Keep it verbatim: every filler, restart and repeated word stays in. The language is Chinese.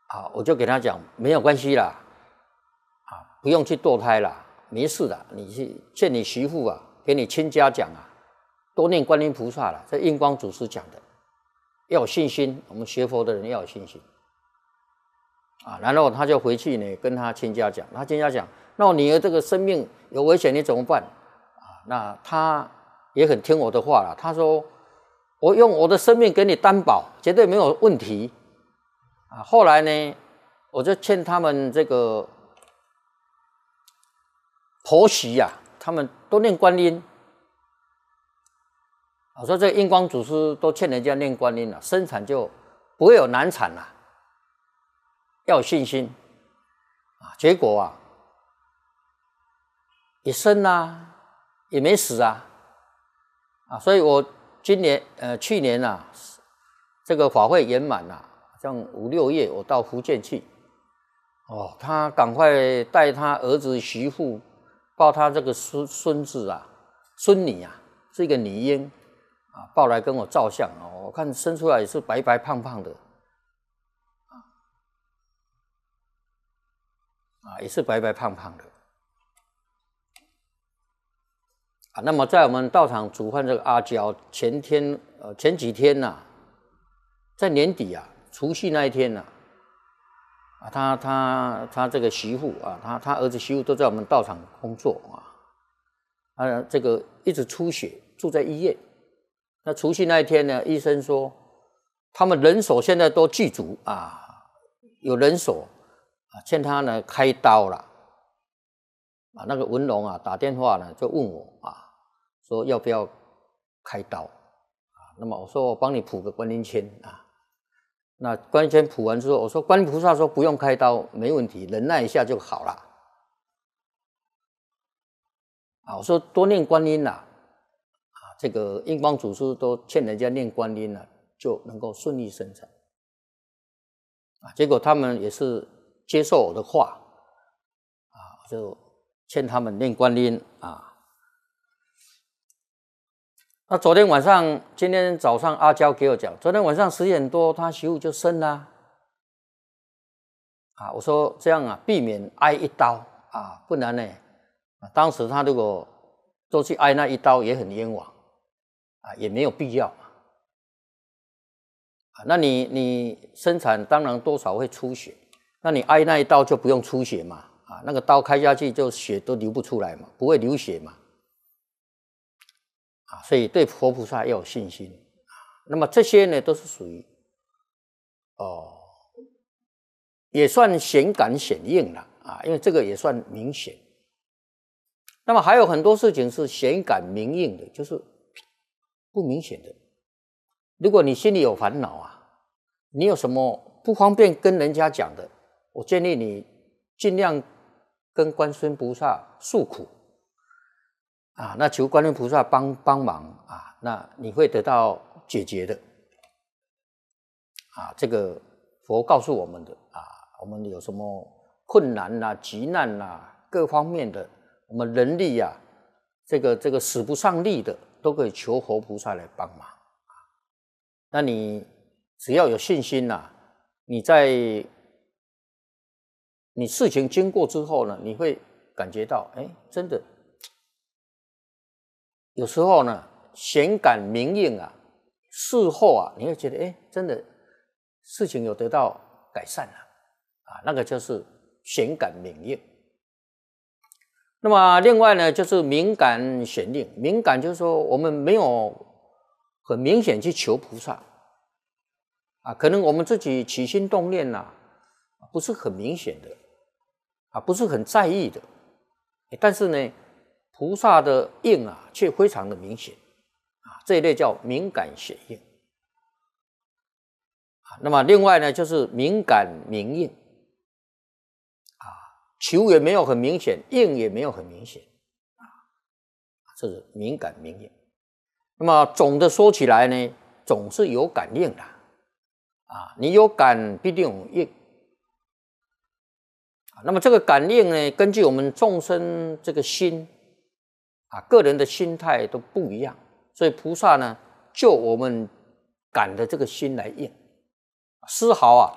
啊，我就给他讲没有关系啦，啊，不用去堕胎啦，没事的，你去见你媳妇啊，给你亲家讲啊，多念观音菩萨啦，这印光祖师讲的，要有信心，我们学佛的人要有信心。啊，然后他就回去呢，跟他亲家讲，他亲家讲，那我女儿这个生命有危险，你怎么办？啊，那他也很听我的话了，他说我用我的生命给你担保，绝对没有问题。啊，后来呢，我就劝他们这个婆媳呀、啊，他们都念观音。我说这个印光祖师都劝人家念观音了，生产就不会有难产了。要有信心啊！结果啊，也生啊，也没死啊，啊！所以我今年呃去年啊，这个法会圆满啊，像五六月我到福建去，哦，他赶快带他儿子媳妇抱他这个孙孙子啊、孙女啊，是一个女婴啊，抱来跟我照相哦，我看生出来也是白白胖胖的。啊，也是白白胖胖的啊。那么在我们道场主办这个阿娇，前天呃前几天呐、啊，在年底啊，除夕那一天呐、啊，啊，他他他这个媳妇啊，他他儿子媳妇都在我们道场工作啊，啊，这个一直出血，住在医院。那除夕那一天呢，医生说他们人手现在都具足啊，有人手。啊，劝他呢开刀了，啊，那个文龙啊打电话呢就问我啊，说要不要开刀啊？那么我说我帮你谱个观音签啊。那观音签谱完之后，我说观音菩萨说不用开刀，没问题，忍耐一下就好了。啊，我说多念观音啦，啊，这个印光祖师都劝人家念观音了，就能够顺利生产。啊，结果他们也是。接受我的话，啊，就劝他们念观音啊。那昨天晚上，今天早上阿娇给我讲，昨天晚上十点多，他媳妇就生了。啊，我说这样啊，避免挨一刀啊，不然呢，啊，当时他如果都去挨那一刀，也很冤枉啊，也没有必要啊。那你你生产当然多少会出血。那你挨那一刀就不用出血嘛，啊，那个刀开下去就血都流不出来嘛，不会流血嘛，啊，所以对佛菩萨要有信心。那么这些呢，都是属于哦，也算显感显应了啊，因为这个也算明显。那么还有很多事情是显感明应的，就是不明显的。如果你心里有烦恼啊，你有什么不方便跟人家讲的，我建议你尽量跟观世音菩萨诉苦啊，那求观世音菩萨帮帮忙啊，那你会得到解决的啊。这个佛告诉我们的啊，我们有什么困难啦、急难啦，各方面的，我们人力呀、啊，这个这个使不上力的，都可以求佛菩萨来帮忙啊。那你只要有信心呐、啊，你在你事情经过之后呢，你会感觉到，哎，真的，有时候呢，显感明应啊，事后啊，你会觉得，哎，真的事情有得到改善了啊，那个就是显感明应。那么另外呢，就是敏感显应。敏感就是说，我们没有很明显去求菩萨啊，可能我们自己起心动念呐、啊，不是很明显的。啊，不是很在意的，但是呢，菩萨的应啊，却非常的明显啊，这一类叫敏感显应啊。那么另外呢，就是敏感明应啊，求也没有很明显，应也没有很明显啊，这是敏感明应。那么总的说起来呢，总是有感应的啊，你有感必定有应。那么这个感应呢，根据我们众生这个心啊，个人的心态都不一样，所以菩萨呢，就我们感的这个心来应，丝毫啊